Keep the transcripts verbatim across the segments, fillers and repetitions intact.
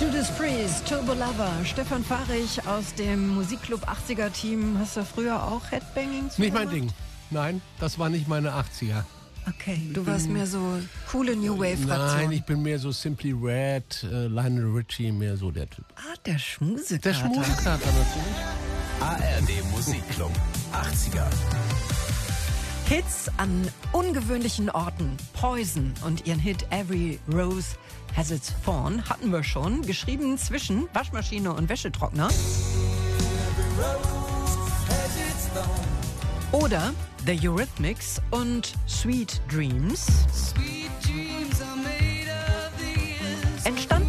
Judas Priest, Turbo Lover, Stefan Fahrich aus dem Musikclub achtziger-Team. Hast du früher auch Headbanging gemacht? Nicht mein Ding. Nein, das war nicht meine achtziger. Okay, du warst mehr so coole New Wave-Fraktion. Nein, ich bin mehr so Simply Red, äh, Lionel Richie, mehr so der Typ. Ah, der Schmusekater. Der Schmusekater natürlich. A R D Musikclub achtziger. Hits an ungewöhnlichen Orten. Poison und ihren Hit Every Rose Has Its Thorn hatten wir schon. Geschrieben zwischen Waschmaschine und Wäschetrockner. Oder The Eurythmics und Sweet Dreams. Entstanden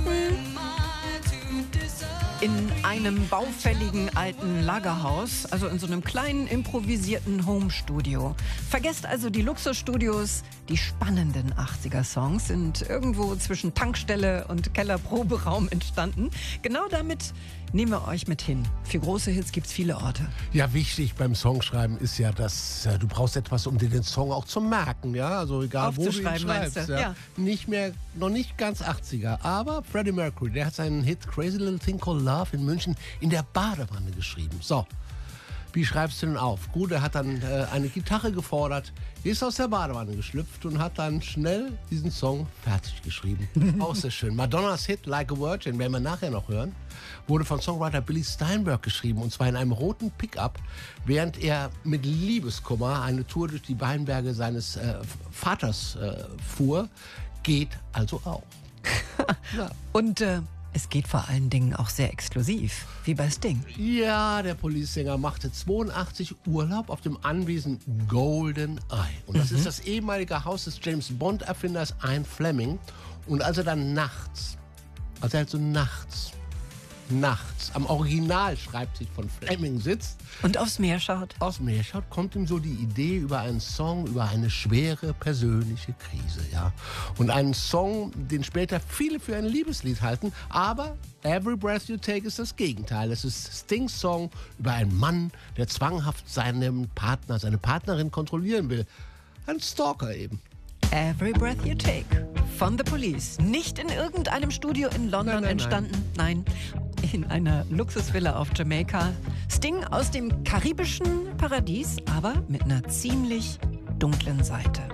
in einem baufälligen alten Lagerhaus, also in so einem kleinen improvisierten Home-Studio. Vergesst also die Luxusstudios, die spannenden achtziger-Songs sind irgendwo zwischen Tankstelle und Kellerproberaum entstanden. Genau damit nehmen wir euch mit hin. Für große Hits gibt's viele Orte. Ja, wichtig beim Songschreiben ist ja, dass äh, du brauchst etwas, um dir den Song auch zu merken, ja, also egal wo du ihn schreibst, meinst du? ja. Ja. Nicht mehr, noch nicht ganz achtziger, aber Freddie Mercury, der hat seinen Hit Crazy Little Thing Called Love in München in der Badewanne geschrieben. So, wie schreibst du denn auf? Gut, er hat dann äh, eine Gitarre gefordert, ist aus der Badewanne geschlüpft und hat dann schnell diesen Song fertig geschrieben. Auch sehr schön. Madonnas Hit Like a Virgin, werden wir nachher noch hören, wurde von Songwriter Billy Steinberg geschrieben, und zwar in einem roten Pickup, während er mit Liebeskummer eine Tour durch die Weinberge seines äh, Vaters äh, fuhr. Geht also auch. Ja. Und äh, es geht vor allen Dingen auch sehr exklusiv, wie bei Sting. Ja, der Police-Sänger machte zweiundachtzig Urlaub auf dem Anwesen Golden Eye. Und das mhm. ist das ehemalige Haus des James-Bond-Erfinders Ian Fleming. Und als er dann nachts, als er halt so nachts, nachts am Originalschreibtisch von Fleming sitzt und aufs Meer schaut. Aufs Meer schaut, kommt ihm so die Idee über einen Song, über eine schwere persönliche Krise, ja. Und einen Song, den später viele für ein Liebeslied halten, aber Every Breath You Take ist das Gegenteil. Es ist Stings Song über einen Mann, der zwanghaft seinen Partner, seine Partnerin kontrollieren will. Ein Stalker eben. Every Breath You Take von The Police. Nicht in irgendeinem Studio in London nein, nein, entstanden. Nein. nein. In einer Luxusvilla auf Jamaika. Sting aus dem karibischen Paradies, aber mit einer ziemlich dunklen Seite.